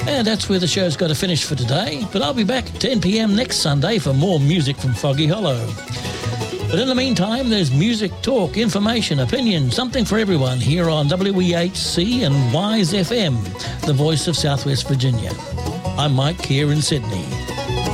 And that's where the show's got to finish for today, but I'll be back at 10 p.m. next Sunday for more music from Foggy Hollow. But in the meantime, there's music, talk, information, opinion, something for everyone here on WEHC and Wise FM, the voice of Southwest Virginia. I'm Mike here in Sydney.